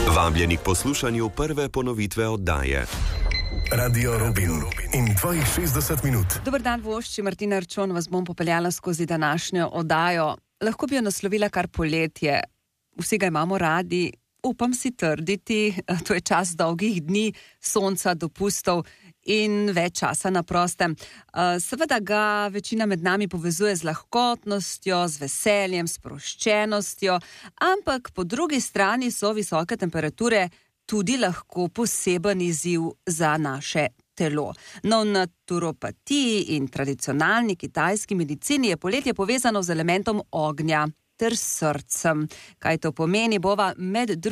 Vabljeni k poslušanju prve ponovitve oddaje. Radio Rubin in tvojih 60 minut. Dober dan, vošči, Martina Arčon, vas bom popeljala skozi današnjo oddajo. Lahko bi jo naslovila kar poletje. Vsi ga imamo radi, upam si trditi, to je čas dolgih dni, sonca, dopustov in več časa na prostem. Seveda ga večina med nami povezuje z lahkotnostjo, z veseljem, sproščenostjo, ampak po drugi strani so visoke temperature tudi lahko poseben izziv za naše telo. No, v naturopatiji in tradicionalni kitajski medicini je poletje povezano z elementom ognja ter srcem. Kaj to pomeni, bova med drugim